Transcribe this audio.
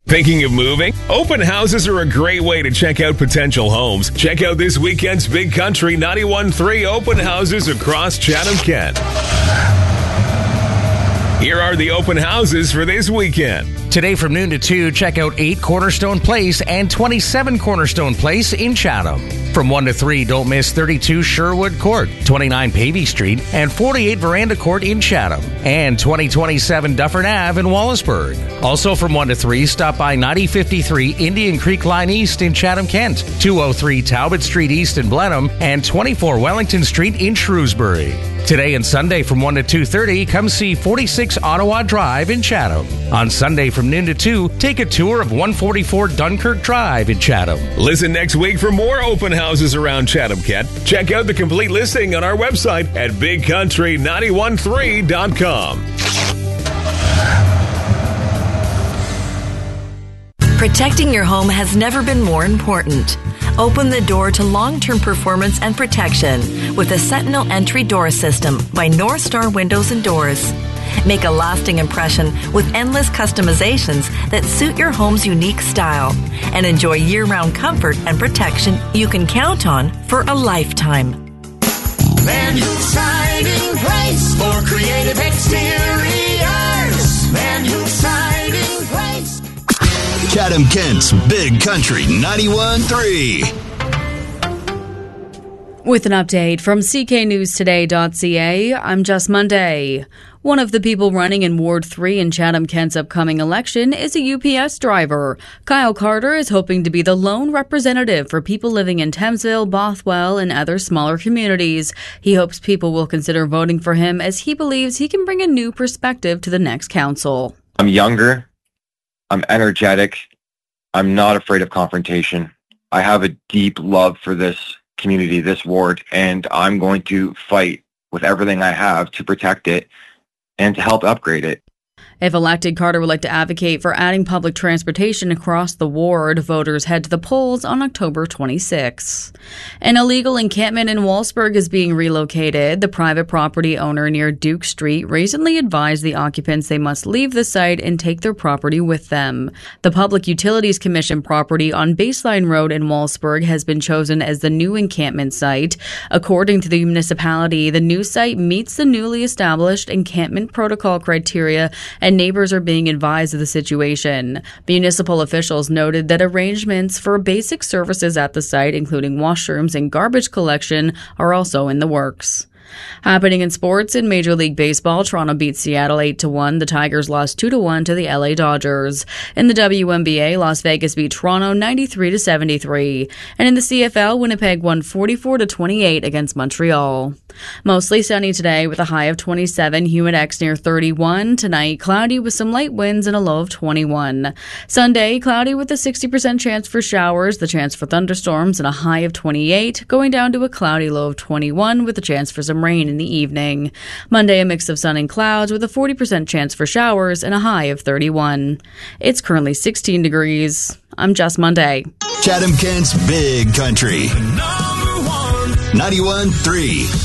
Thinking of moving? Open houses are a great way to check out potential homes. Check out this weekend's Big Country 91.3 open houses across Chatham-Kent. Here are the open houses for this weekend. Today from noon to 2, check out 8 Cornerstone Place and 27 Cornerstone Place in Chatham. From 1 to 3, don't miss 32 Sherwood Court, 29 Pavey Street, and 48 Veranda Court in Chatham, and 2027 Dufferin Ave in Wallaceburg. Also from 1 to 3, stop by 9053 Indian Creek Line East in Chatham-Kent, 203 Talbot Street East in Blenheim, and 24 Wellington Street in Shrewsbury. Today and Sunday from 1 to 2:30, come see 46 Ottawa Drive in Chatham. On Sunday from noon to 2, take a tour of 144 Dunkirk Drive in Chatham. Listen next week for more open houses around Chatham-Kent. Check out the complete listing on our website at bigcountry913.com. Protecting your home has never been more important. Open the door to long-term performance and protection with the Sentinel Entry Door System by North Star Windows and Doors. Make a lasting impression with endless customizations that suit your home's unique style and enjoy year-round comfort and protection you can count on for a lifetime. Van Hool Siding Place for creative exteriors. Van Hool Siding Place. Chatham-Kent's Big Country 91.3. With an update from cknewstoday.ca, I'm Jess Monday. One of the people running in Ward 3 in Chatham-Kent's upcoming election is a UPS driver. Kyle Carter is hoping to be the lone representative for people living in Thamesville, Bothwell, and other smaller communities. He hopes people will consider voting for him as he believes he can bring a new perspective to the next council. I'm younger. I'm energetic. I'm not afraid of confrontation. I have a deep love for this community, this ward, and I'm going to fight with everything I have to protect it and to help upgrade it. If elected, Carter would like to advocate for adding public transportation across the ward. Voters head to the polls on October 26. An illegal encampment in Wallaceburg is being relocated. The private property owner near Duke Street recently advised the occupants they must leave the site and take their property with them. The Public Utilities Commission property on Baseline Road in Wallaceburg has been chosen as the new encampment site. According to the municipality, the new site meets the newly established encampment protocol criteria, and neighbors are being advised of the situation. Municipal officials noted that arrangements for basic services at the site, including washrooms and garbage collection, are also in the works. Happening in sports, in Major League Baseball, Toronto beat Seattle 8-1. The Tigers lost 2-1 to the LA Dodgers. In the WNBA, Las Vegas beat Toronto 93-73. And in the CFL, Winnipeg won 44-28 against Montreal. Mostly sunny today with a high of 27, humid X near 31. Tonight, cloudy with some light winds and a low of 21. Sunday, cloudy with a 60% chance for showers, the chance for thunderstorms, and a high of 28, going down to a cloudy low of 21 with a chance for some rain in the evening. Monday, a mix of sun and clouds with a 40% chance for showers and a high of 31. It's currently 16 degrees. I'm Jess Monday. Chatham-Kent's Big Country 91.3.